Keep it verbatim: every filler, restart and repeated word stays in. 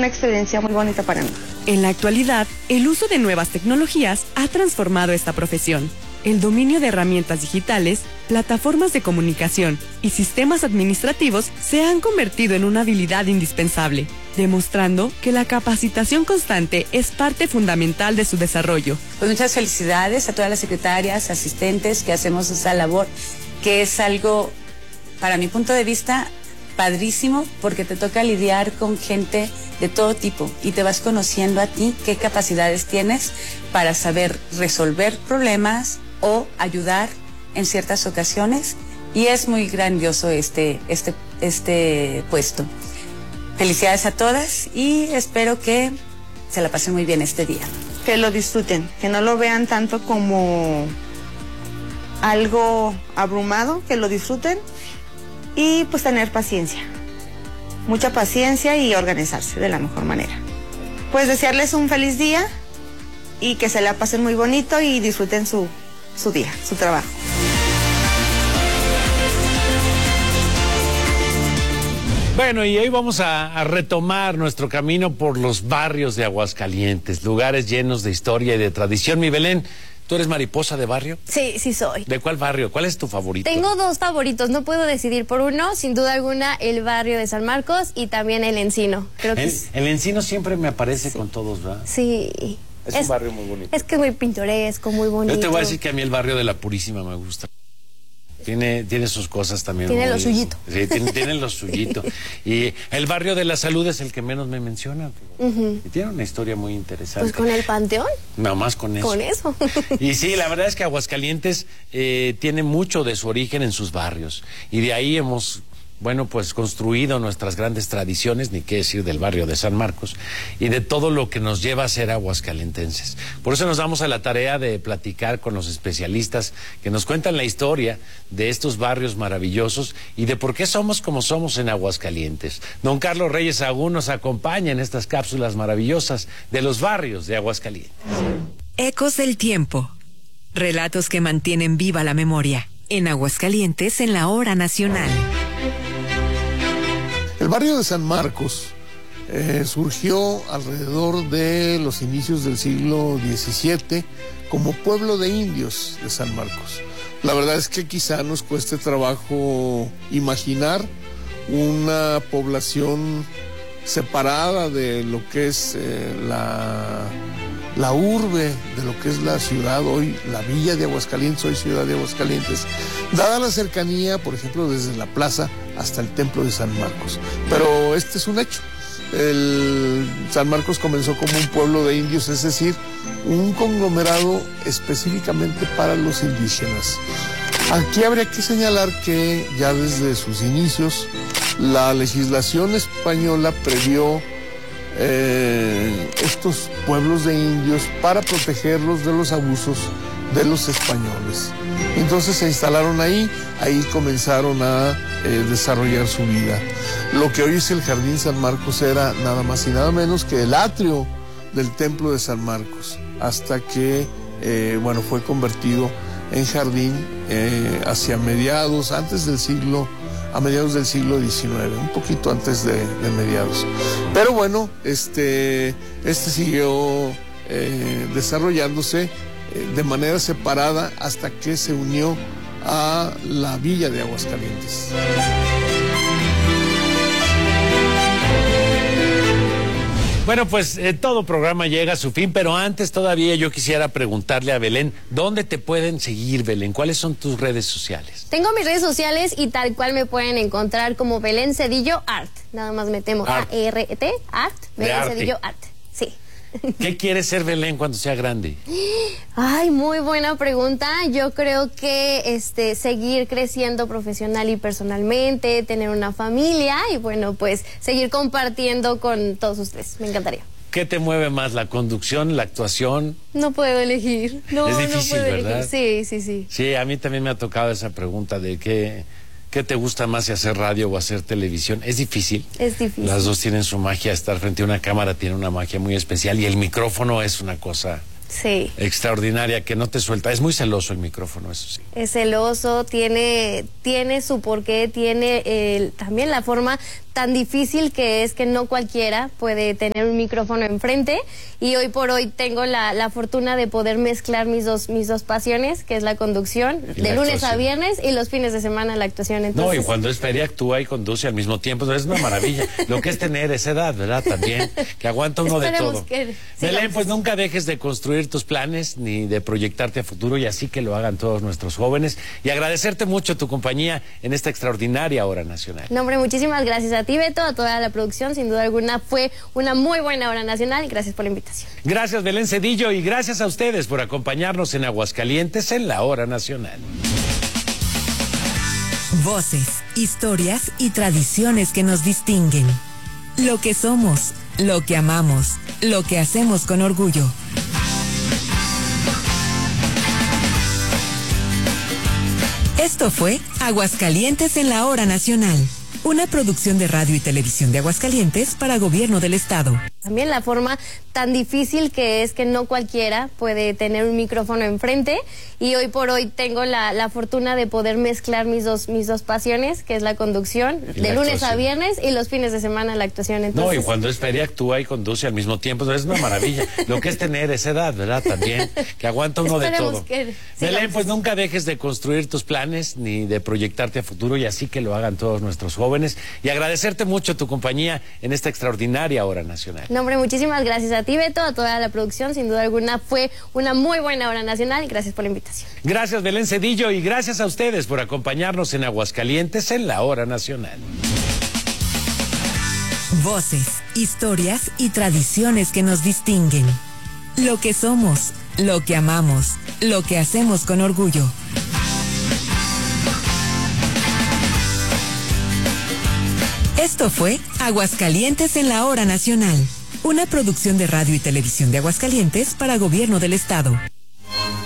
una experiencia muy bonita para mí. En la actualidad, el uso de nuevas tecnologías ha transformado esta profesión. El dominio de herramientas digitales, plataformas de comunicación y sistemas administrativos se han convertido en una habilidad indispensable, demostrando que la capacitación constante es parte fundamental de su desarrollo. Pues muchas felicidades a todas las secretarias, asistentes que hacemos esa labor, que es algo, para mi punto de vista, padrísimo, porque te toca lidiar con gente de todo tipo y te vas conociendo a ti qué capacidades tienes para saber resolver problemas o ayudar en ciertas ocasiones, y es muy grandioso este, este, este puesto. Felicidades a todas y espero que se la pasen muy bien este día. Que lo disfruten, que no lo vean tanto como algo abrumado, que lo disfruten y pues tener paciencia, mucha paciencia y organizarse de la mejor manera. Pues desearles un feliz día y que se la pasen muy bonito y disfruten su, su día, su trabajo. Bueno, y hoy vamos a, a retomar nuestro camino por los barrios de Aguascalientes, lugares llenos de historia y de tradición. Mi Belén, ¿tú eres mariposa de barrio? Sí, sí soy. ¿De cuál barrio? ¿Cuál es tu favorito? Tengo dos favoritos, no puedo decidir por uno, sin duda alguna el barrio de San Marcos y también el Encino. Creo que el, es... el Encino siempre me aparece sí. con todos, ¿verdad? Sí. Es, es un barrio muy bonito. Es que es muy pintoresco, muy bonito. Yo te voy a decir que a mí el barrio de La Purísima me gusta. Tiene, tiene sus cosas también. Tiene muy, lo suyito. Sí, tiene, tiene lo suyito. Y el barrio de la Salud es el que menos me menciona. Uh-huh. Y tiene una historia muy interesante. Pues con el Panteón. Nada más con eso. Con eso. Y sí, la verdad es que Aguascalientes eh, tiene mucho de su origen en sus barrios. Y de ahí hemos... bueno, pues construido nuestras grandes tradiciones, ni qué decir del barrio de San Marcos, y de todo lo que nos lleva a ser aguascalentenses. Por eso nos damos a la tarea de platicar con los especialistas que nos cuentan la historia de estos barrios maravillosos y de por qué somos como somos en Aguascalientes. Don Carlos Reyes Sagún nos acompaña en estas cápsulas maravillosas de los barrios de Aguascalientes. Ecos del tiempo. Relatos que mantienen viva la memoria. En Aguascalientes, en la hora nacional. El barrio de San Marcos eh, surgió alrededor de los inicios del siglo diecisiete como pueblo de indios de San Marcos. La verdad es que quizá nos cueste trabajo imaginar una población separada de lo que es eh, la, la urbe, de lo que es la ciudad hoy, la villa de Aguascalientes, hoy ciudad de Aguascalientes, dada la cercanía, por ejemplo, desde la plaza hasta el templo de San Marcos. Pero este es un hecho. El San Marcos comenzó como un pueblo de indios, es decir, un conglomerado específicamente para los indígenas. Aquí habría que señalar que ya desde sus inicios la legislación española previó eh, estos pueblos de indios para protegerlos de los abusos de los españoles. Entonces se instalaron ahí, ahí comenzaron a eh, desarrollar su vida. Lo que hoy es el Jardín San Marcos era nada más y nada menos que el atrio del Templo de San Marcos, hasta que eh, bueno, fue convertido en jardín eh, hacia mediados, antes del siglo, a mediados del siglo diecinueve, un poquito antes de, de mediados. Pero bueno, este, este siguió eh, desarrollándose de manera separada hasta que se unió a la villa de Aguascalientes. Bueno, pues eh, todo programa llega a su fin, pero antes todavía yo quisiera preguntarle a Belén, ¿dónde te pueden seguir, Belén? ¿Cuáles son tus redes sociales? Tengo mis redes sociales y tal cual me pueden encontrar como Belén Cedillo Art. Nada más me temo A R T, Art, Belén Cedillo Art, sí. ¿Qué quiere ser Belén cuando sea grande? Ay, muy buena pregunta. Yo creo que este seguir creciendo profesional y personalmente, tener una familia y bueno, pues seguir compartiendo con todos ustedes. Me encantaría. ¿Qué te mueve más, la conducción, la actuación? No puedo elegir. No, es difícil, no puedo ¿verdad? elegir. Sí, sí, sí. Sí, a mí también me ha tocado esa pregunta de qué... ¿Qué te gusta más, si hacer radio o hacer televisión? Es difícil. Es difícil. Las dos tienen su magia. Estar frente a una cámara tiene una magia muy especial y el micrófono es una cosa sí. extraordinaria que no te suelta. Es muy celoso el micrófono, eso sí. Es celoso, tiene, tiene su porqué, tiene el, también la forma tan difícil que es que no cualquiera puede tener un micrófono enfrente, y hoy por hoy tengo la, la fortuna de poder mezclar mis dos, mis dos pasiones, que es la conducción, de lunes a viernes, y los fines de semana la actuación. Entonces, no, y cuando es feria actúa y conduce al mismo tiempo, entonces es una maravilla. Lo que es tener esa edad, ¿verdad? También, que aguanta uno de todo. Que Belén, pues nunca dejes de construir tus planes ni de proyectarte a futuro, y así que lo hagan todos nuestros jóvenes, y agradecerte mucho tu compañía en esta extraordinaria hora nacional. No, hombre, muchísimas gracias a ti, Beto, a toda la producción. Sin duda alguna fue una muy buena hora nacional, y gracias por la invitación. Gracias, Belén Cedillo, y gracias a ustedes por acompañarnos en Aguascalientes en la hora nacional. Voces, historias y tradiciones que nos distinguen. Lo que somos, lo que amamos, lo que hacemos con orgullo. Esto fue Aguascalientes en la hora nacional, una producción de Radio y Televisión de Aguascalientes para Gobierno del Estado. También la forma tan difícil que es que no cualquiera puede tener un micrófono enfrente, y hoy por hoy tengo la, la fortuna de poder mezclar mis dos, mis dos pasiones, que es la conducción, de lunes a viernes, y los fines de semana la actuación. Entonces, no, y cuando es feria actúa y conduce al mismo tiempo, entonces es una maravilla. Lo que es tener esa edad, ¿verdad? También, que aguanta uno de todo. Que Belén, pues nunca dejes de construir tus planes ni de proyectarte a futuro, y así que lo hagan todos nuestros jóvenes, y agradecerte mucho tu compañía en esta extraordinaria hora nacional. No, hombre, muchísimas gracias a ti, Beto, a toda la producción. Sin duda alguna fue una muy buena hora nacional, y gracias por la invitación. Gracias, Belén Cedillo, y gracias a ustedes por acompañarnos en Aguascalientes en la hora nacional. Voces, historias y tradiciones que nos distinguen. Lo que somos, lo que amamos, lo que hacemos con orgullo. Esto fue Aguascalientes en la hora nacional, una producción de Radio y Televisión de Aguascalientes para Gobierno del Estado.